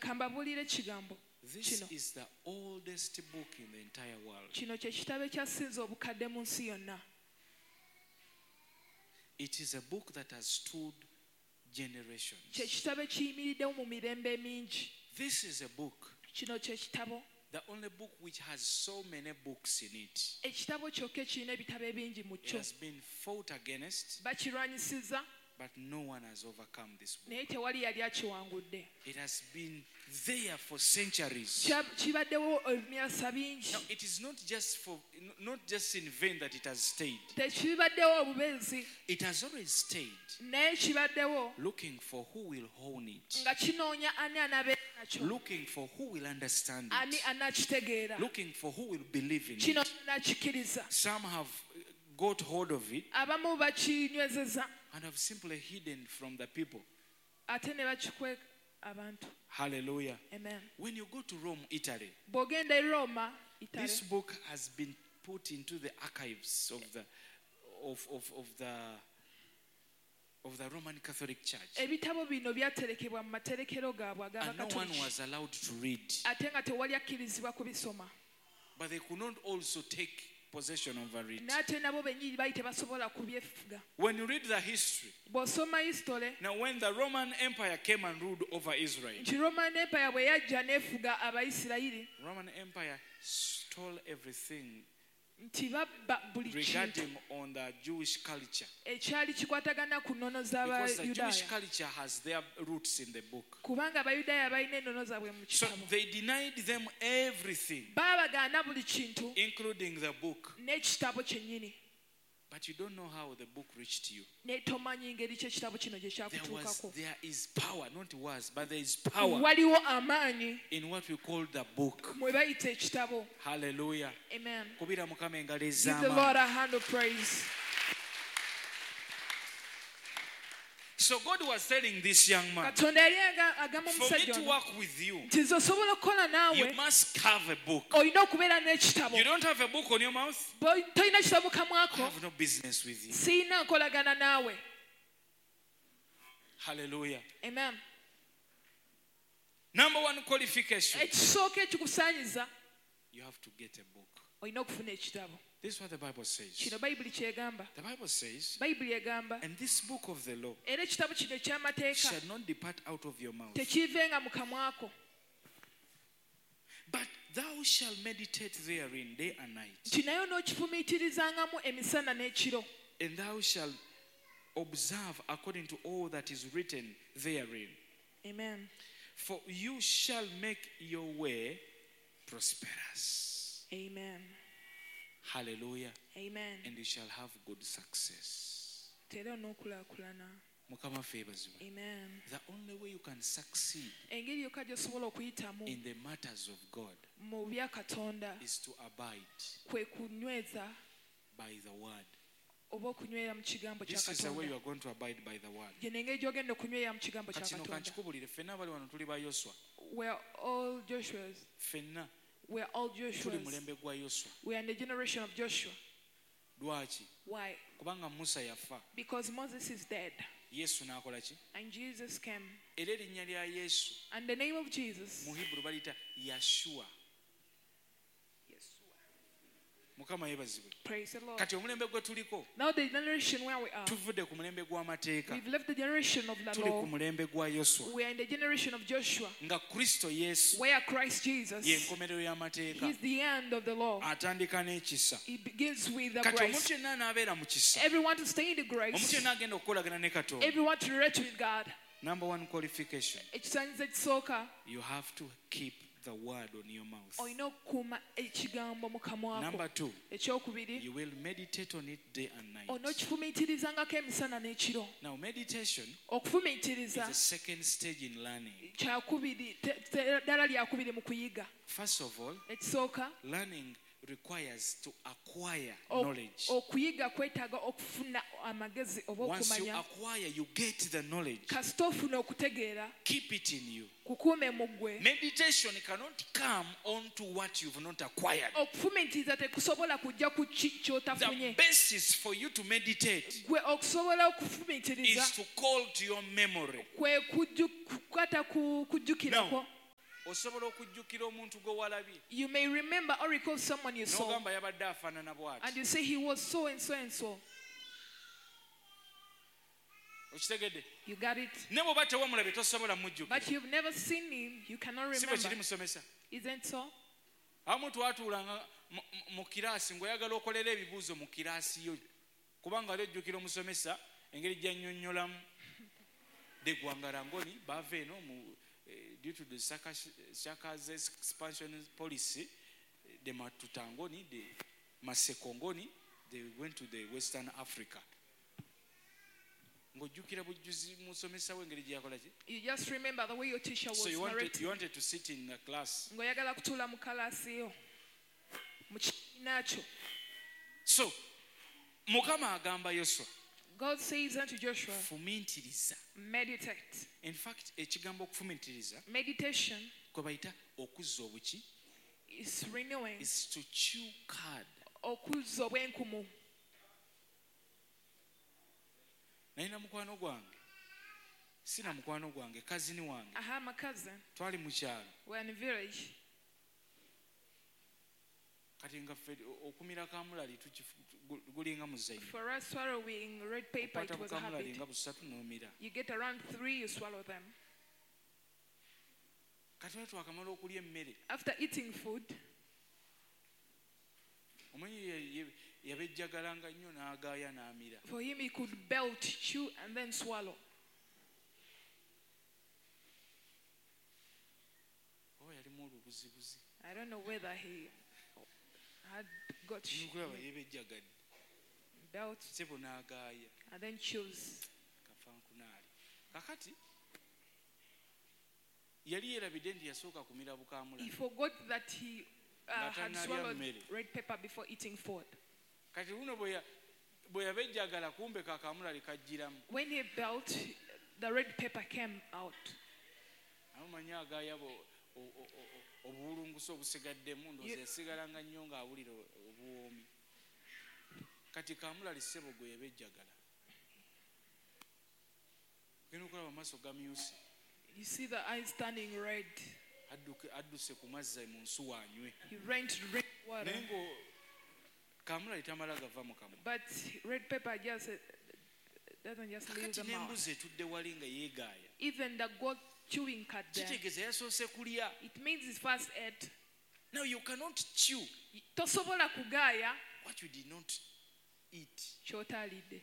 Kambabulire ekigambo This kino. is the oldest book in the entire world. Kino kye kitabo ekyasinze obukadde mu nsi yonna. It is a book that has stood generations. Kye kitabo ekiyimiriddewo mu mirembe mingi. This is a book, Kino kye kitabo. the only book which has so many books in it. Ekitabo kyokka ekirina ebitabo ebingi mu It kyo. has been fought against, Bakirwanyisizza but no one has overcome this book. naye tewali yali akiwangudde. It has been there for centuries. Kibaddewo emyasa bingi. Now, it is not just in vain that it has stayed. Tekibaddewo obubenzi It has always stayed, naye kibaddewo looking for who will own it, nga kinoonya ani anabeera nakyo, looking for who will understand ani it, anakitegeera, looking for who will believe in kino it. anakikiriza. Some have got hold of it Abamu bakinywezeza and have simply hidden from the people. ate ne bakikweka abantu. Hallelujah. Amen. When you go to Rome, Italy, Bw'ogenda e Roma, Italy, this book has been put into the archives of the Roman Catholic Church, ebitabo bino byaterekebwa mu materekero gaabwe and no one ag'Abakatoliki was allowed to read. ate nga tewali akkirizibwa kubisoma. But they could not also take possession over it. N'ate nabo bennyini baali tebasobola kubyefuga. When you read the history, Bw'osoma history, now when the Roman Empire came and ruled over Israel, nti Roman Empire bwe yajja n'efuga Abayisirayiri, Roman Empire stole everything nti babba buli kintu regarding on the Jewish culture, ekyali kikwatagana ku nnono because the Jewish z'Abayudaaya, culture has their roots in the book. kubanga Abayudaaya balina ennono zaabwe mu So kitabo. they denied them everything, Baabagaana buli kintu including the book. n'ekitabo kyennyini, But you don't know how the book reached you. naye tomanyi ngeri ki ekitabo kino gye kyakutuukako. There is power, not was, but there is power Waliwo amaanyi in what we call the book. mwe bayita ekitabo. Hallelujah. Amen. Kubira Mukama engalo Give the ez'amaanyi. Lord a hand of praise. So God was telling this young man, Katonda yali agamba for me omusajja to ono work with you, nti nze osobola okukola you naawe must have a book. olina okubeera n'ekitabo. You don't have a book on your mouth, Tolina kitabo mu I kamwako, have no business with you. siina nkolagana naawe. Hallelujah. Amen. Number one qualification, Ekisooka ekikusaanyiza you have to get a book. olina okufuna ekitabo. This is what the Bible says. Kino Bayibuli kyegamba. The Bible says, Bayibuli egamba and this book of the law era ekitabo kino eky'amateeka shall not depart out of your mouth, tekiivenga mu kamwako, but thou shalt meditate therein day and night, nti naye onookifumiitirizangamu emisana n'ekiro, and thou shalt observe according to all that is written therein. Amen. For you shall make your way prosperous. Amen. Hallelujah. Amen. And you shall have good success. Tera onookulaakulana. Mukama feebazibwe. Amen. The only way you can succeed Engeri yokka gy'osobola okuyitamu in the matters of God mu bya Katonda is to abide kwe kunyweza by the word. oba okunywera mu kigambo kya This is the way you Katonda. are going to abide by the word. Gye n'engeri gy'ogenda okunywera mu kigambo kya Kati no Katonda. kankikubulire, ffenna abali wano tuli ba Yoswa. We're all Joshuas. Ffenna We're all tuli Joshuas. mulembe gwa Yoswa. We are in the generation of Joshua. Lwaki? Why? Kubanga Musa yafa, Because Moses is dead Yesu n'akola ki? and Jesus came. Era erinnya lya Yesu And the name of Jesus, mu Hebrew baliyita Yashua. Mukama yeebazibwe. praise the Lord. Kati omulembe gwe tuliko Now the generation where we are, tuvudde ku mulembe gw'amateeka, we've left the generation of the tuli ku law. mulembe gwa Yoswa. We are in the generation of Joshua, Nga Kristo Yesu where Christ Jesus ye nkomerero y'amateeka, is the end of the law. atandika n'ekisa. It begins with the Kati grace. omuntu yenna n'abeera mu kisa, Everyone to stay in the omuntu grace. yenna agenda okukolagana ne Katonda. Everyone to relate with God. Number one qualification, Ekisaanyizo ekisooka, you have to keep the word on your mouth. olina okukuuma ekigambo mu kamwa ko. Number two, Ekyokubiri, you will meditate on it day and night. onookifumiitirizangako emisana n'ekiro. Now meditation is Okufumiitiriza the second stage in learning. kyakubiri, ddala lyakubiri mu kuyiga. First of all, Ekisooka, learning requires to acquire ok- knowledge. okuyiga kwetaaga okufuna amagezi oba Once you okumanya. acquire, you get the knowledge. Kasita ofuna okutegeera, Keep it in you. kukuume mu ggwe. Meditation cannot come onto what you've not acquired. Okufumiitiriza tekusobola kujja ku The kyotafunye. basis for you to meditate Gwe okusobola okufumiitiriza is to call to your memory. kwe kukwata ku kujjukirako. osobola okujjukira omuntu gwe walabye You may remember or recall someone you saw, n'ogamba yabadde afaanana and bw'ati. you say he was so and so and so. Okitegedde? You got it? Ne bw'oba tewamulabye tosobola mujjukira. But you've never seen him, you cannot Si bwe kiri remember. musomesa. Isn't so? Abamu twatuulanga mu kiraasi ng'oyagala okolera ebibuuzo mu kiraasi yo kubanga ali ojjukira omusomesa engeri gy'annyonnyolamu de Gwangarangoni baava eno due to the Shaka's expansion policy de Matutangoni de Masekongoni they went to the Western Africa. Ng'ojjukira bujjuzi musomesa we engeri gye yakola ki? You just remember the way your teacher was So you narrating. wanted to sit in the class. Ng'oyagala kutuula mu kalaasi yo mu kibiina kyo. So Mukama agamba Yoswa God says unto Joshua, fumiintiriza. meditate. In fact ekigambo okufumiintiriza Meditation kwe bayita okuzza obuki is renewing, is to chew cud. okuzza obwenkumu. Nalina mukwano gwange sina mukwano gwange kazini wange I have my cousin. twali mu kyalo We're in a village. kati nga ffe okumira kamulali gulinga muzayini For us, swallowing red paper, okwata it was a bukamulali habit. nga busatu n'omira You get around 3, you swallow them. kati we twakamala okulya emmere After eating food, omanyi yabejjagalanga nnyo n'agaaya n'amira. for him, he could belt, chew, and then swallow. oba yalimu olubuzibuzi I don't know whether he had got nkulaba yebejjagadde belt sebo n'agaaya and then chews. kafankunaali kakati yali yeerabidde nti yasooka kumira He bukamulali forgot that he had Natanalia swallowed mmere. red pepper before eating food. kati luno bwe yabejjagala kumbe kakamulali kajjiramu When he belt, the red pepper came out. amumanyi agaaya obuwulungusa obusigaddemu ndoozi yasigalanga nnyo ng'awulira obuwoomi kati kamulali ssebo gwe yabejjagala genda okulaba amaaso gamyusi You see the eyes turning red. adduse ku mazzi mu nsuwa anywe He ran to drink water. naye ngo kamulali tamala gava mu kamwa But red pepper just doesn't just leave kakati the mouth. n'embuzi etudde wali nga yeegaaya Even the goat chewing cud there. kitegeeza yasoose kulya. It means his first ate. Now you cannot chew Tosobola kugaaya what you did not eat. ky'otaalidde.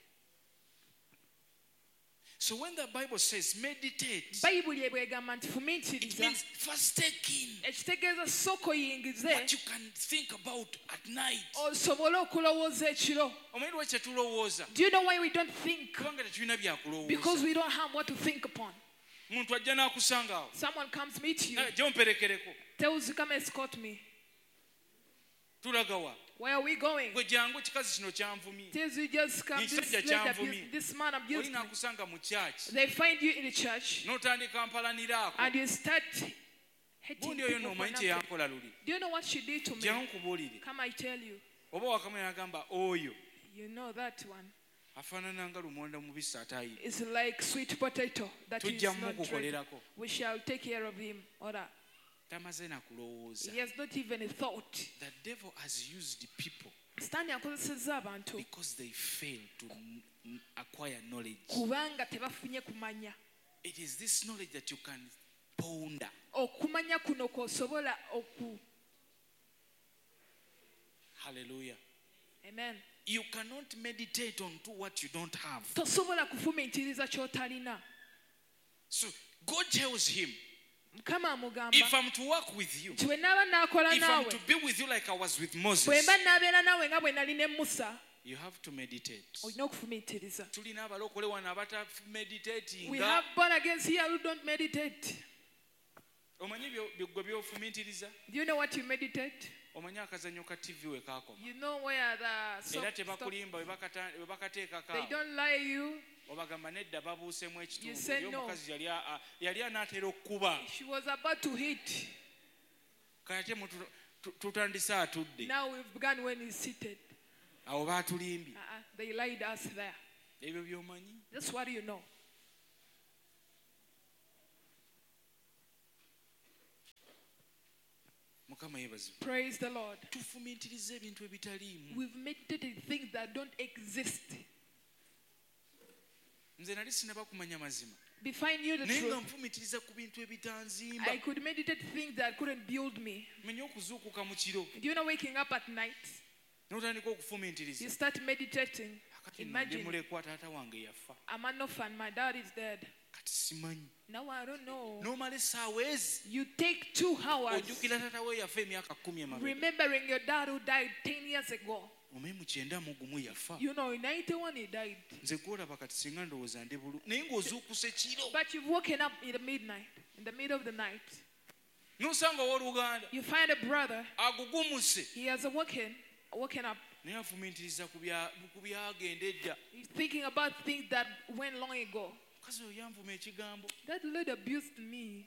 So when the Bible says meditate, Bayibuli ebwegamba nti it fumiitiriza. means first take in Ekitegeeza sooka oyingize what you can think about at night. osobole okulowooza ekiro. Omanyi lwaki tetulowooza? Do you know why we don't think? Kubanga tetulina Because byakulowooza. we don't have what to think upon. Muntu ajja n'akusanga awo. Someone comes meet you, Jja omperekereko. tells you, come escort me. Tulaga wa? Where are we going? Gwe jangu ekikazi kino kyanvumye. Tells you just come. This Ekisajja lady kyanvumye. abused, this man Oli abused me. n'akusanga mu church. They find you in the church N'otandika mpalaniraako. and you start hating Gundi oyo people for n'omanyi kye nothing. yankola luli. Do you know what she did to me? Jjangu nkubuulire. Come, I tell you. Oba wakamu n'agamba oyo You know that one. afaanana nga lumonda mubisi ataayi. It's like sweet potato that is Tujja not ready. mukukolerako. We shall take care of him. Or that. Tamaze na kulowooza. He has not even a thought. The devil has used people Sitaani akozesezza abantu because they fail to acquire knowledge. kubanga tebafunye kumanya. It is this knowledge that you can ponder. Okumanya kuno kw'osobola oku. Hallelujah. Amen. You cannot meditate on to what you don't have. Tosobola kufumiitiriza ky'otalina. So God tells him, Mukama amugamba if I'm to work with you, nti bwe naaba naakola if I'm naawe to be with you like I was with bwe Moses, mba naabeera naawe nga bwe nali ne Musa you have to meditate. olina okufumiitiriza. Tulina abalokole wano We abatameditatinga. have born against here who don't meditate. Omanyi gwe byofumiitiriza? Do you know what you meditate? Omanyi akazannyo ka TV we kaakoma. You know where the Era stop. tebakulimba we bakateekako They awo. don't lie you. Obagamba nedda babuusemu You ekitundu say oli no. omukazi yali anaatera okukuba She was about to hit. kate tutandise atudde Now we've begun when he's seated. awo baatulimbye. They lied us there. Ebyo by'omanyi. That's what you know. Mukama yeebazibwe. Praise the Lord. Tufumiitiriza ebintu ebitaliimu. We've meditated things that don't exist. Nze nali sinaba kumanya mazima. Before I knew the Naye nga truth, nfumiitiriza ku bintu ebitanzimba. I could meditate things that couldn't build me. Menya okuzuukuka mu kiro. Do you know waking up at night? N'otandika okufumiitiriza. You start meditating. Kati Imagine, mulekwa taata wange yafa. I'm an orphan, my dad is dead. Kati simanyi. Now I don't know. N'omala essaawa ezi. You take 2 hours Ojjukira taata we yafa emyaka 10 emabega. remembering your dad who died 10 years ago. Omanye mu 91 yafa. You know, in 91 he died. Nze gwolaba kati singa ndowooza ndi bulu. Naye ng'ozuukuse kiro. But you've woken up in the midnight, in the middle of the night. N'osanga owooluganda. You find a brother, Agugumuse. he has woken up. Naye afumiitiriza ku byagenda edda. He's thinking about things that went long ago. Mukazi oyo yanvuma ekigambo. That Lord abused me.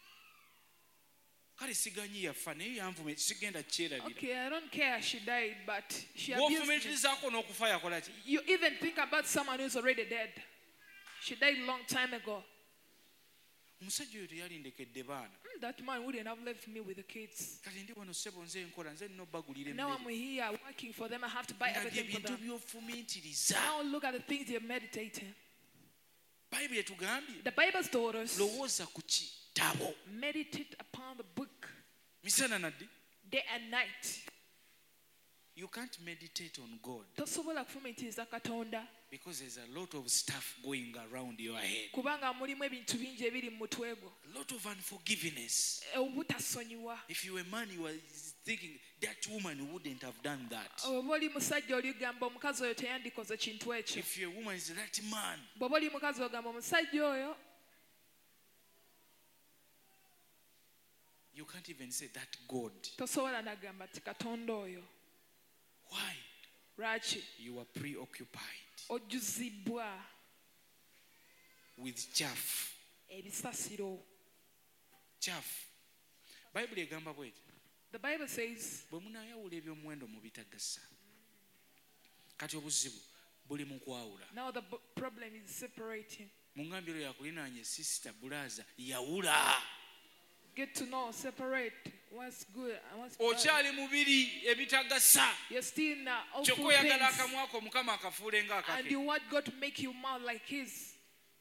Kale siganyi yafa naye yanvuma sigenda kyerabira. Okay, I don't care she died, but she abused me. Bw'ofumiitirizaako n'okufa yakola ki? You even think about someone who's already dead. She died a long time ago. Omusajja oyo teyalindekedde baana. That man wouldn't have left me with the kids. Kale ndi wano ssebo nze nkola nze nina obbagulira Now I'm emmere. here working for them. I have to buy Nga everything for byebintu them. by'ofumiitiriza. Now look at the things you're meditating. Bayibuli etugambye The Bible's told us, lowooza ku kitabo meditate upon the book misana naddi. day and night. You can't meditate on God Tosobola kufumiitiriza Katonda because there's a lot of stuff going around your head. kubanga mulimu ebintu bingi ebiri mu mutwe gwo. A lot of unforgiveness. Obutasonyiwa. If you were a man, you were thinking that woman wouldn't have done that. Bw'oba oli musajja oligamba omukazi oyo teyandikoze kintu ekyo. If you're a woman, it's that man. Bw'oba oli mukazi ogamba omusajja oyo. You can't even say that God. Tosobola nagamba ti Katonda oyo. Why? Lwaki? You are preoccupied Ojjuzibwa with chaff. ebisasiro. Chaff. Bible egamba bweti. The Bible says, Bwe munaayawula ebyomuwendo mu bitagasa. Kati obuzibu buli mu kwawula. now the problem is separating. Mungambiro yakulinaanye sister Bulaza yawula. Get to know, separate what's good and what's bad. Okyali mubiri ebitagasa. You're still in awful Kyokka oyagala things. akamwa ko Mukama akafuule nga And akake. you want God to make you mouth like His.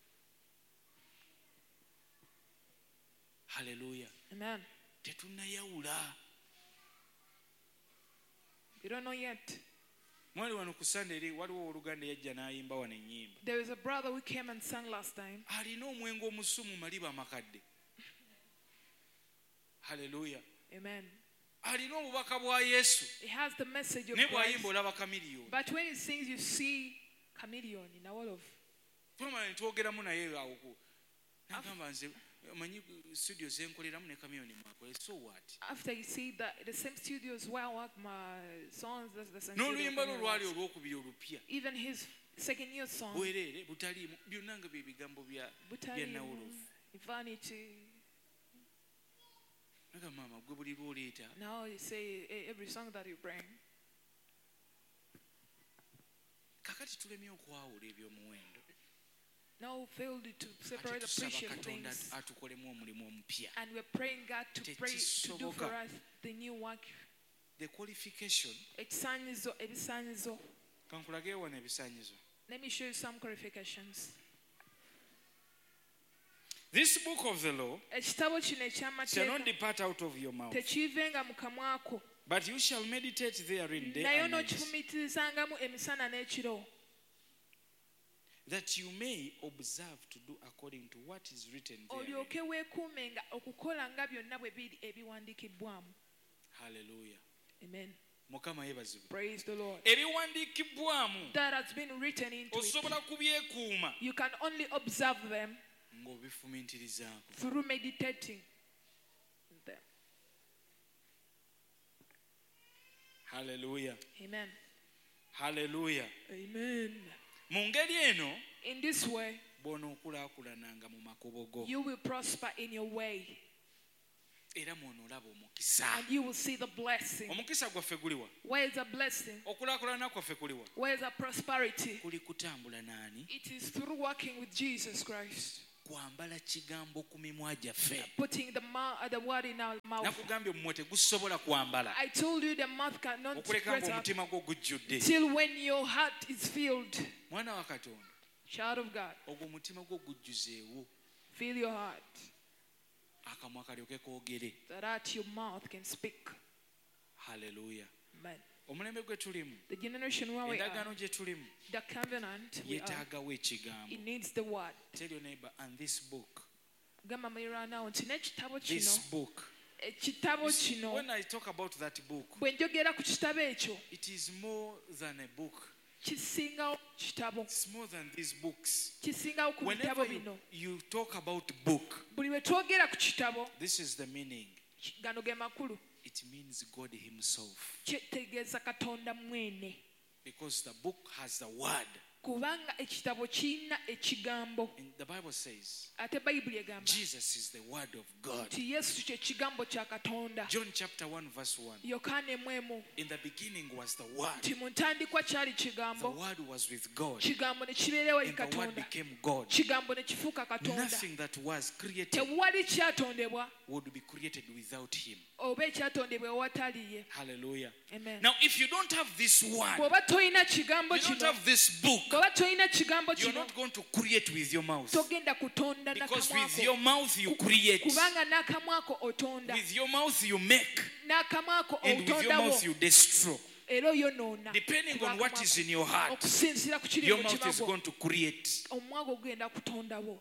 Hallelujah. Amen. Tetunnayawula. You don't know yet. Mwali wano ku Sunday eri waliwo oluganda yajja n'ayimba wano ennyimba. There is a brother who came and sang last time. Alina omwenge omusu mu maliba amakadde. Hallelujah. Amen. Alina obubaka bwa Yesu. He has the message of Ne Christ. bw'ayimba olaba kamiliyoni. But when he sings, you see chameleon in a world of. Twamala ne twogeramu naye awo ku. Nagamba nze omanyi studio ze nkoleramu ne kamiliyoni mwakole. So what? After you see that the same studios where I work my songs, that's the same N'oluyimba studio. lwo lwali olwokubiri olupya. Even his second year song, Bwereere butaliimu byonna nga bye bigambo bya nawolofu. Vanity. Nagamba maama gwe buli lw'oleeta. Now you say every song that you bring. Kakati tulemye okwawula ebyomuwendo. Now failed to separate the Tusaba precious Katonda things. atukolemu omulimu omupya. And we're praying God to pray to do for us the new work. The qualification. Ebisaanyizo. Kankulage wano ebisaanyizo. Let me show you some qualifications. This book of the law Ekitabo kino shall not eky'amateeka depart out of your mouth, tekiivenga mu kamwa ko, but you shall meditate therein day naye and night, n'okifumiitirizangamu emisana n'ekiro, that you may observe to do according to what is written therein. olyoke weekuumenga okukola nga byonna bwe biri ebiwandiikibbwamu. Hallelujah. Amen. Mukama yebazibwe. Praise the Lord. Ebiwandiikibbwamu That has been written into it. osobola kubyekuuma You can only observe them ng'obifumiitirizaako. through meditating them. Hallelujah. Amen. Hallelujah. Amen. Mu ngeri eno In this way, bw'onookulaakulananga mu makubo go you will prosper in your way era mw'onoolaba omukisa. and you will see the blessing. Omukisa gwaffe guliwa? Where is the blessing? Okulaakulana kwaffe kuliwa? Where is the prosperity? Kuli kutambula n'ani? It is through working with Jesus Christ. kwambala kigambo ku mimwa gyaffe. Putting the word in our mouth. Nakugambye omumwa tegusobola kwambala I told you the mouth cannot okuleka express out ng'omutima gwo gujjudde. till when your heart is filled. Mwana wa Katonda, Child of God, ogwo omutima gwo gujjuzeewo, fill your heart akamwa kalyoke koogere. that your mouth can speak. Haleluya. Amen. Omulembe gwe tulimu, The generation where we endagaano are, gye tulimu, the covenant we are, yeetaagawo ekigambo. it needs the word. Tell your neighbor, and this book, Gamba mulira nawo nti n'ekitabo this kino, book. ekitabo You see, kino, when I talk about that book, bwe njogera ku kitabo ekyo, it is more than a book. kisingawo kitabo, It's more than these books. kisingawo ku Whenever bitabo bino. you talk about book, Buli lwe twogera ku kitabo, this is the meaning. gano ge makulu, It means God Himself. kitegeeza Katonda mwene. Because the book has the word. Kubanga ekitabo kirina ekigambo. And the Bible says, Ate Bayibuli egamba Jesus is the word of God. nti Yesu kye kigambo kya Katonda. John chapter 1 verse 1. Yokaana 1:1 In the beginning was the word. nti mu ntandikwa kyali The kigambo, word was with God. kigambo ne kibeerawo eri And the word Katonda, became God. kigambo ne kifuuka Katonda. Nothing that was created Tewali kyatondebwa would be created without Him. oba ekyatondebwa ewatali ye. Hallelujah. Amen. Now, if you don't have this word, Bw'oba toyina kigambo you don't kino, have this book, bw'oba toyina kigambo you're kino, not going to create with your mouth. togenda kutonda Because with n'akamwako. your mouth you create. Kubanga n'akamwako otonda, With your mouth you make. n'akamwako And with your otondawo, mouth you destroy. era oyonoona. Depending on what is in your heart, Okusinziira ku kiri your mu mouth is mutima gwo, going to create. omumwa gwo gugenda kutondawo.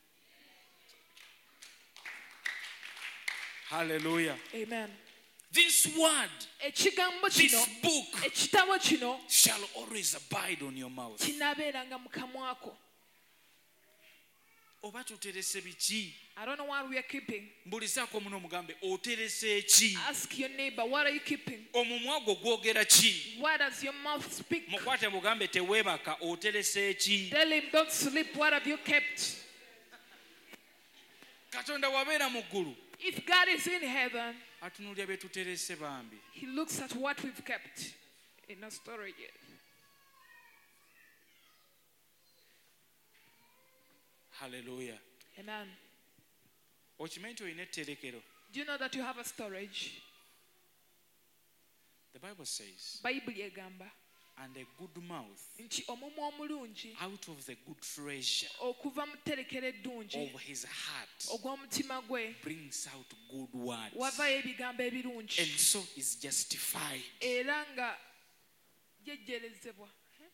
Hallelujah. Amen. This word, Ekigambo this kino, book ekitabo kino shall always abide on your mouth. kinaabeeranga mu kamwako. Oba tuterese biki? I don't know what we are keeping. Mbulizaako muno omugambe oterese ki? Ask your neighbor, what are you keeping? Omumwa gwo gwogera ki? What does your mouth speak? Mukwate mugambe teweebaka oterese ki? Tell him, don't sleep. What have you kept? Katonda wabeera mu ggulu If God is in heaven, atunuulira bye tuterese bambi. he looks at what we've kept in our storage. Hallelujah. Amen. Okimanyi nti olina etterekero? Do you know that you have a storage? The Bible says, Bayibuli egamba and a good mouth nti omumwa omulungi out of the good treasure okuva mu tterekero eddungi of his heart ogw'omutima gwe brings out good words, wavayo ebigambo and ebirungi so is justified. era nga jejjerezebwa.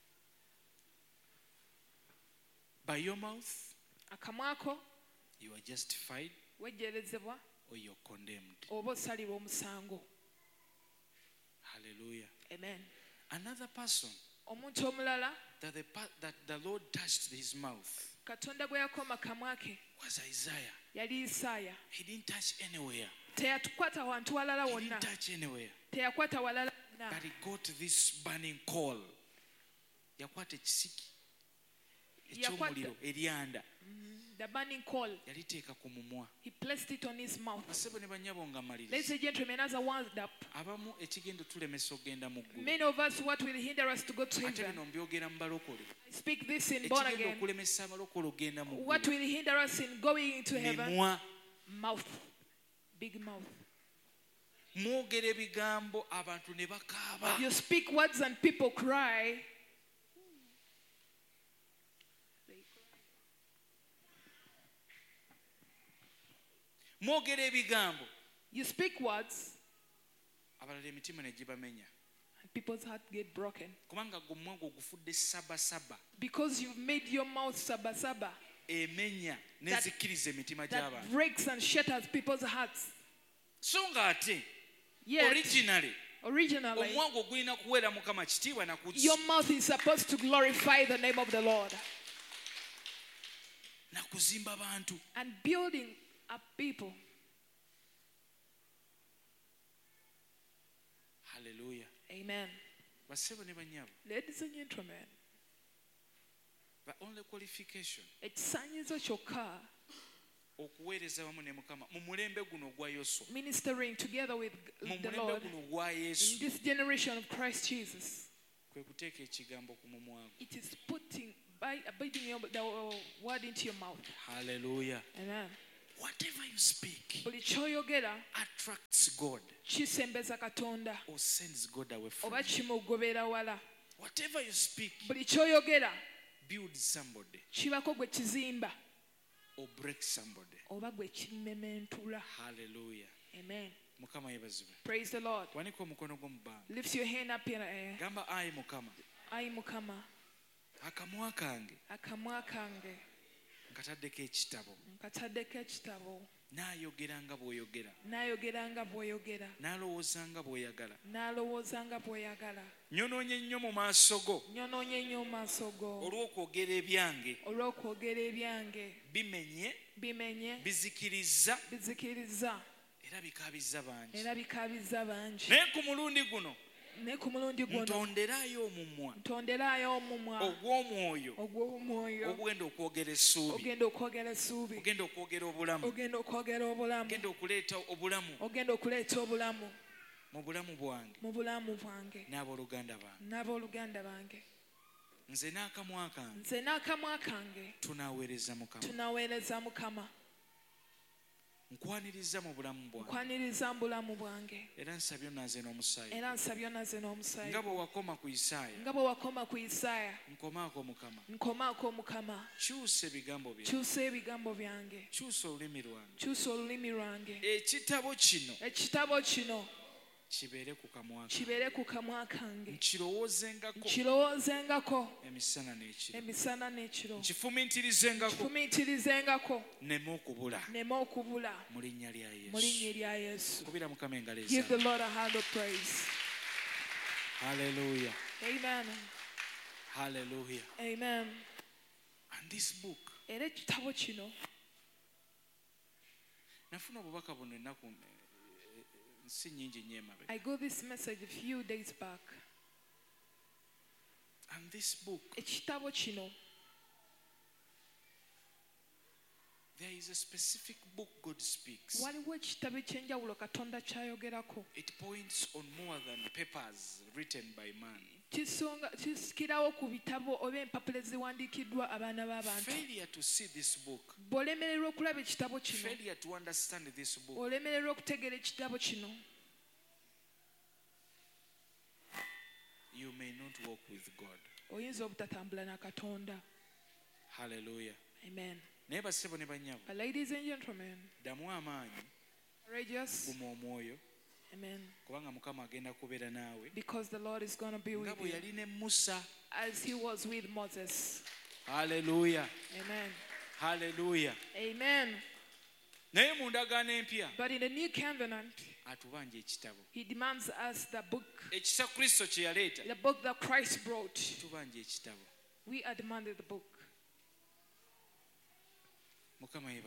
By your mouth Akamwako you are justified wejjerezebwa or you're condemned. oba osalibwa omusango. Hallelujah. Amen. Another person Omuntu omulala that the Lord touched his mouth Katonda gwe yakoma kamwa ke was Isaiah. yali Isaaya. He didn't touch anywhere. Teyatukwata wantu walala He wonna, didn't touch anywhere. teyakwata walala wonna. But he got this burning coal. Yakwata ekisiki eky'omuliro eryanda The burning coal, yaliteeka ku mumwa. he placed it on his mouth. Basebo ne bannyabo nga Ladies maliriza. and gentlemen, as I wound up, Abamu ekigenda tulemesa okgenda mu ggulu. many of us, what will hinder us to go to Ate heaven? bino mbyogera mu balokole. I speak this in born Ekigenda again. okulemesa abalokole okgenda mu What ggulu. will hinder us in going into heaven? Mimwa. Mouth. Big mouth. Mwogera ebigambo abantu ne bakaaba. You speak words and people cry. Mwogera ebigambo You speak words abalala emitima ne gibamenya. and people's heart get broken. Kubanga gwe omwa gwo gufudde sabasaba. Because you've made your mouth sabasaba. Emenya n'ezikkiriza emitima That gy'abantu. breaks and shatters people's hearts. So ng'ate Yet, originally originally, omwa gwo gulina kuweera Mukama kitiibwa na kuzza. your mouth is supposed to glorify the name of the Lord Na kuzimba bantu. and building up people. Hallelujah. Amen. Basebo ne bannyabo. Ladies and gentlemen, The only qualification ekisaanyizo kyokka okuweereza wamu ne Mukama mu mulembe guno ogwa Yoswa. ministering together with Mu the mulembe Lord guno ogwa in Yesu. this generation of Christ Jesus, Kwe kuteeka ekigambo ku mumwa gwo. it is putting biting the word into your mouth. Hallelujah. Amen. Whatever you speak Buli kyoyogera attracts God kisembeza Katonda or sends God away from oba you. kimugobera wala. Whatever you speak Buli kyoyogera builds somebody kibako gwe kizimba or breaks somebody. oba gwe kimementula. Hallelujah. Amen. Mukama yebazibwe. Praise the Lord. Waniko omukono gwo mu bbanga. Lift your hand up in the air. Gamba ayi Mukama. Ayi Mukama, Akamwa kange akamwa kange nkataddeko ekitabo. nkataddeko ekitabo. Naayogera nga bw'oyogera. Naayogera nga bw'oyogera. N'alowooza nga bw'oyagala. N'alowooza nga bw'oyagala. Nyonoonye nnyo mu maaso go Nyonoonye nnyo mu maaso go olw'okwogera ebyange. olw'okwogera ebyange. Bimenye, Bimenye, bizikiriza bizikiriza era bikaabizza bangi. era bikaabizza bangi. Naye ku mulundi guno Ne ku mulundi guno ntonderayo omumwa ntonderayo omumwa ogw'omwoyo ogw'omwoyo ogugenda okwogera essuubi, ogenda okwogera essuubi, ogenda okwogera obulamu, ogenda okwogera obulamu, ogenda okuleeta obulamu ogenda okuleeta obulamu mu bulamu bwange mu bulamu bwange n'abooluganda bange. n'abooluganda bange. Nze n'akamwa kange Nze n'akamwa kange tunaaweereza Mukama. tunaweereza Mukama. Nkwaniriza mu bulamu bwange Nkwaniriza mu bulamu bwange era nsabye onaaze n'omusaayi. era nsabye onaze n'omusaayi. Nga bwe wakoma ku Isaaya, nga bwe wakoma ku Isaaya, nkomaako Mukama. nkomaako Mukama. Kyusa ebigambo byange, Kyusa ebigambo byange, kyusa olulimi lwange. kyusa olulimi lwange. Ekitabo kino Ekitabo kino kibeere ku kamwa kange, kibeere ku kamwa kange, nkirowoozengako nkirowoozengako emisana n'ekiro, emisana n'ekiro, nkifumiitirizengako kifumiitirizengako nneme okubula nneme okubula mu linnya lya mu linnya Yesu. erya Yesu. Kubira Mukama engalo Give the ezange. Lord a hand of praise. Hallelujah. Amen. Hallelujah. Amen. And this book, Era ekitabo kino nafuna obubaka buno ennaku si nnyingi nnyo emabega. I got this message a few days back. And this book, Ekitabo kino there is a specific book God speaks. waliwo ekitabo ekyenjawulo Katonda kyayogerako. It points on more than papers written by man. Kisikirawo ku bitabo oba empapula eziwandiikiddwa abaana b'abantu. Failure to see this book, Bw'olemererwa okulaba ekitabo kino, failure to understand this book, olemererwa okutegeera ekitabo kino, you may not walk with God. oyinza obutatambula na Katonda. Hallelujah. Amen. Naye basebo ne bannyabo, But ladies and gentlemen, ddamu amaanyi, courageous. guma omwoyo, Amen. kubanga Mukama agenda kubeera naawe Because the Lord is going to be nga with bwe you yali ne Musa. as he was with Moses. Hallelujah. Amen. Hallelujah. Amen. Naye mu ndagaano empya But in the new covenant, atubanja ekitabo he demands us the book, ekisa Kristo kye yaleeta, the book that Christ brought. tubanja ekitabo. We are demanded the book. Mukama yeebazibwe.